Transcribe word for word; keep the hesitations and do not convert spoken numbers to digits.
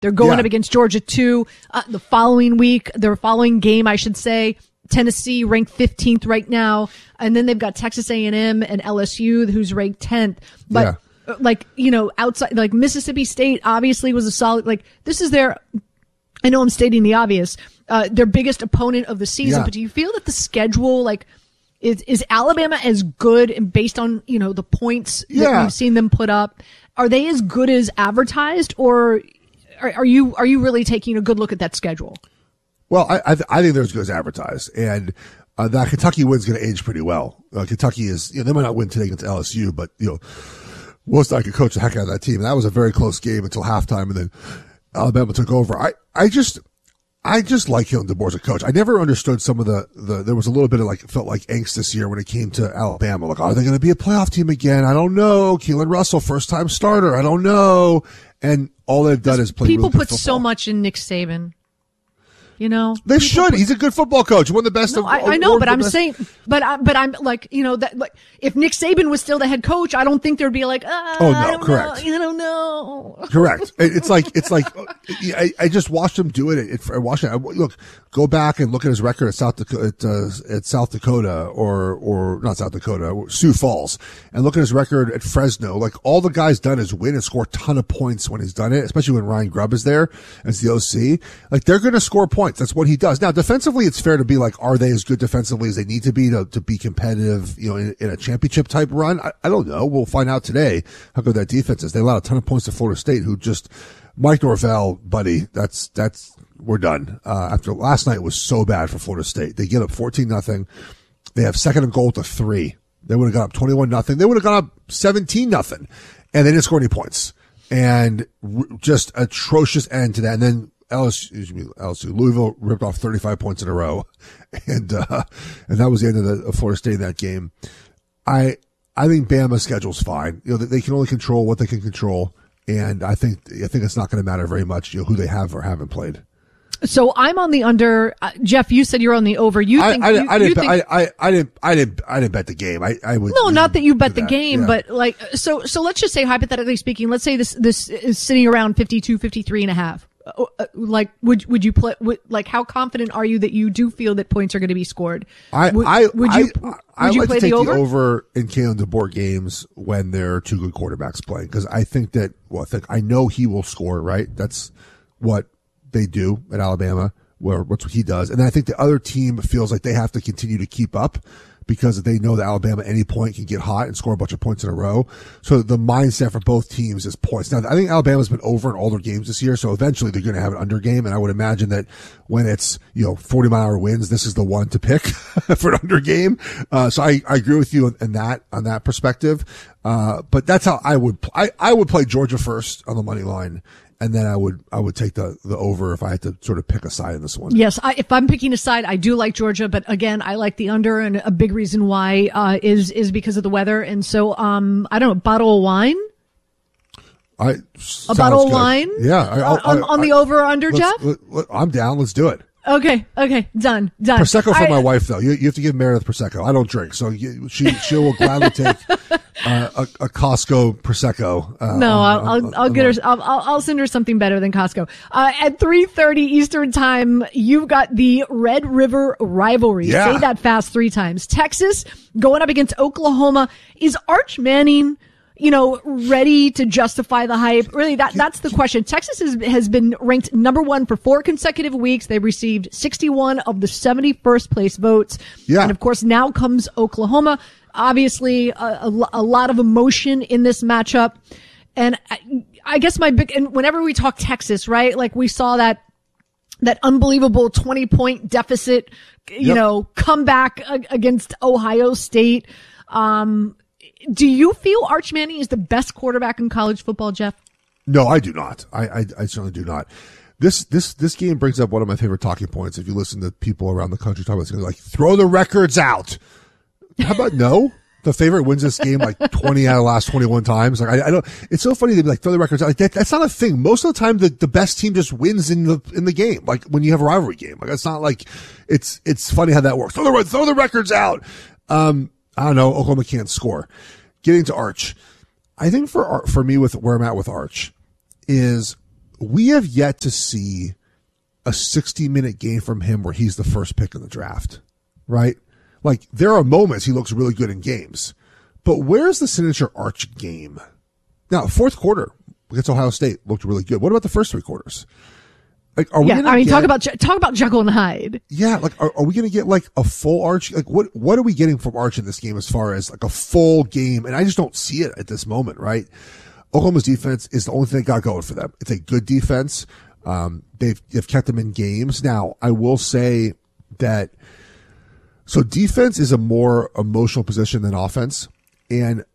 They're going Yeah. up against Georgia too. Uh, the following week, their following game, I should say, Tennessee ranked fifteenth right now. And then they've got Texas A and M and L S U, who's ranked tenth. But Yeah. like, you know, outside, like Mississippi State obviously was a solid, like this is their, I know I'm stating the obvious, uh, their biggest opponent of the season, Yeah. but do you feel that the schedule, like, is, is Alabama as good and based on, you know, the points Yeah. that we've seen them put up? Are they as good as advertised, or are, are you, are you really taking a good look at that schedule? Well, I I, th- I think they're as good as advertised, and uh, that Kentucky win's going to age pretty well. Uh, Kentucky is, you know, they might not win today against L S U, but you know, Wilson could coach the heck out of that team. And that was a very close game until halftime, and then Alabama took over. I I just I just like Kalen DeBoer as a coach. I never understood some of the the. There was a little bit of like felt like angst this year when it came to Alabama. Like, are they going to be a playoff team again? I don't know. Keelan Russell, first time starter. I don't know. And all they've done is play. People really good put so football. much in Nick Saban. You know, They People should. put- He's a good football coach. One of the best. No, of, I, I know, or but the I'm best- saying, but I, but I'm like, you know, that like if Nick Saban was still the head coach, I don't think there'd be like, ah, Oh, no, I don't correct. know, I don't know. Correct. It- It's like it's like I, I just watched him do it. It, I watched it. I, look, go back and look at his record at South Dakota, at, uh, at South Dakota, or or not South Dakota, Sioux Falls, and look at his record at Fresno. Like all the guy's done is win and score a ton of points when he's done it. Especially when Ryan Grubb is there as the O C. Like they're going to score points. That's what he does. Now defensively, it's fair to be like, are they as good defensively as they need to be to to be competitive? You know, in, in a championship type run. I, I don't know. We'll find out today how good that defense is. They allowed a ton of points to Florida State, who just Mike Norvell, buddy. That's that's we're done. Uh, after last night was so bad for Florida State. They get up fourteen nothing. They have second and goal to three. They would have gone up twenty-one nothing. They would have gone up seventeen nothing, and they didn't score any points. And r- just atrocious end to that. And then L S U, excuse me, L S U, Louisville ripped off thirty-five points in a row, and uh, and that was the end of the of Florida State in that game. I I think Bama's schedule's fine. You know, they can only control what they can control, and I think I think it's not going to matter very much, you know, who they have or haven't played. So I'm on the under. Uh, Jeff, you said you're on the over. You I, think? I, you, I, didn't, you think, I, I, I didn't, I didn't, I didn't bet the game. I, I would. no, not that you bet do the game, yeah. but like, so, so let's just say hypothetically speaking, let's say this, this is sitting around fifty-two, fifty-three and a half. Uh, uh, Like, would, would you play, would, like, how confident are you that you do feel that points are going to be scored? I, would, I, would you, I, would I you like play to take the over? the over in Kalen DeBoer games when there are two good quarterbacks playing, because I think that, well, I think I know he will score. Right, that's what they do at Alabama. Where what's what he does, and then I think the other team feels like they have to continue to keep up because they know that Alabama at any point can get hot and score a bunch of points in a row. So the mindset for both teams is points. Now I think Alabama's been over in all their games this year, so eventually they're going to have an under game, and I would imagine that when it's, you know, forty mile hour winds, this is the one to pick for an under game. Uh, so I, I agree with you in that on that perspective. Uh, but that's how I would I I would play Georgia first on the money line. And then I would, I would take the, the over if I had to sort of pick a side in this one. Yes. I, if I'm picking a side, I do like Georgia, but again, I like the under, and a big reason why, uh, is, is because of the weather. And so, um, I don't know, bottle of wine? I, A bottle of good. wine? Yeah. I, on, on, on the over or under, let's- Jeff? let- let- I'm down. Let's do it. Okay. Okay. Done. Done. Prosecco for I- my wife though. You, you have to give Meredith Prosecco. I don't drink, so you, she she will gladly take uh, a, a Costco Prosecco. Uh, No, on- I'll, on- I'll, on- I'll on get my- her, I'll, I'll I'll send her something better than Costco. Uh, at three thirty Eastern time, you've got the Red River rivalry. Yeah. Say that fast three times. Texas going up against Oklahoma. Is Arch Manning, you know, ready to justify the hype? Really, that, that's the question. Texas has, has been ranked number one for four consecutive weeks. They've received sixty-one of the seventy-first place votes. Yeah. And of course, now comes Oklahoma. Obviously, a, a, a lot of emotion in this matchup. And I, I guess my big, and whenever we talk Texas, right? Like we saw that, that unbelievable twenty point deficit, you Yep. know, comeback a- against Ohio State. Um, do you feel Arch Manning is the best quarterback in college football, Jeff? No, I do not. I, I, I certainly do not. This, this, this game brings up one of my favorite talking points. If you listen to people around the country talk about this, like, throw the records out. How about no? The favorite wins this game like twenty out of the last twenty-one times. Like, I, I don't, it's so funny to be like, throw the records out. Like, that, that's not a thing. Most of the time, the, the best team just wins in the, in the game. Like, when you have a rivalry game. Like, it's not like, it's, it's funny how that works. Throw the, throw the records out. Um, I don't know. Oklahoma can't score. Getting to Arch. I think for, for me with where I'm at with Arch is we have yet to see a sixty minute game from him where he's the first pick in the draft, right? Like, there are moments he looks really good in games, but where's the signature Arch game? Now, fourth quarter against Ohio State looked really good. What about the first three quarters? Like, are we yeah, gonna I mean, get, talk about talk about Jekyll and Hyde. Yeah, like, are, are we going to get like a full Arch? Like, what what are we getting from Arch in this game as far as like a full game? And I just don't see it at this moment, right? Oklahoma's defense is the only thing that got going for them. It's a good defense. Um, they've they've kept them in games. Now, I will say that. So defense is a more emotional position than offense. And